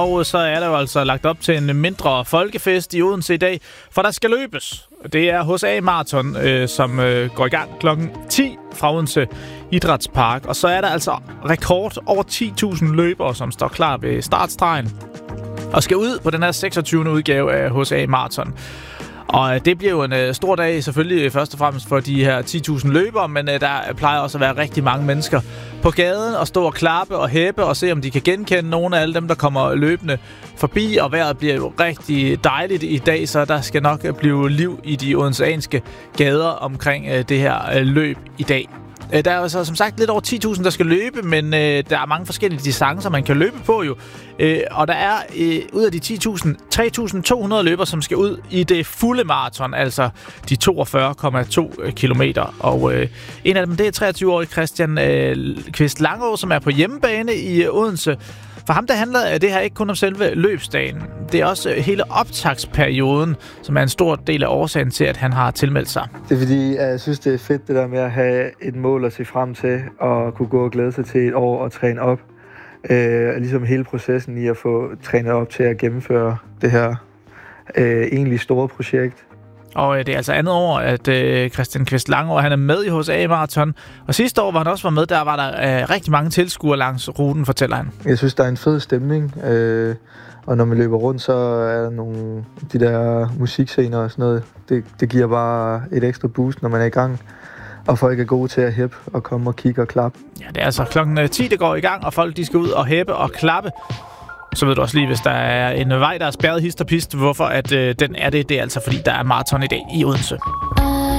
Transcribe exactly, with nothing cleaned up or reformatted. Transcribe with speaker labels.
Speaker 1: og så er der jo altså lagt op til en mindre folkefest i Odense i dag, for der skal løbes. Det er H C A Marathon, øh, som øh, går i gang klokken ti fra Odense Idrætspark. Og så er der altså rekord over ti tusind løbere, som står klar ved startstregen og skal ud på den her seksogtyvende udgave af H C A Marathon. Og det bliver jo en øh, stor dag selvfølgelig først og fremmest for de her ti tusind løbere, men øh, der plejer også at være rigtig mange mennesker på gaden og stå og klappe og hæppe og se, om de kan genkende nogle af alle dem, der kommer løbende forbi. Og vejret bliver jo rigtig dejligt i dag, så der skal nok blive liv i de odenseanske gader omkring øh, det her øh, løb i dag. Der er jo så som sagt lidt over ti tusind, der skal løbe, men øh, der er mange forskellige distancer, man kan løbe på jo. Øh, og der er øh, ud af de ti tusind, tre tusind to hundrede løbere, som skal ud i det fulde maraton, altså de toogfyrre komma to kilometer. Og øh, en af dem, det er treogtyve-årig Christian øh, Kvist Langå, som er på hjemmebane i Odense. For ham, der handler det her ikke kun om selve løbsdagen. Det er også hele optagsperioden, som er en stor del af årsagen til, at han har tilmeldt sig.
Speaker 2: Det er fordi, jeg synes, det er fedt det der med at have et mål at se frem til, og kunne gå og glæde sig til et år og træne op. Øh, ligesom hele processen i at få trænet op til at gennemføre det her øh, egentlig store projekt.
Speaker 1: Og øh, det er altså andet år, at øh, Christian Kvist Langå, han er med i H C A Marathon. Og sidste år, hvor han også var med, der var der øh, rigtig mange tilskuere langs ruten, fortæller han.
Speaker 2: Jeg synes, der er en fed stemning. Øh, og når man løber rundt, så er der nogle de der musikscener og sådan noget. Det, det giver bare et ekstra boost, når man er i gang. Og folk er gode til at hæppe og komme og kigge og klappe.
Speaker 1: Ja, det er altså klokken ti, det går i gang, og folk de skal ud og hæppe og klappe. Så ved du også lige, hvis der er en vej, der er spærret hist og pist, hvorfor at, øh, den er det. Det er altså, fordi der er maraton i dag i Odense.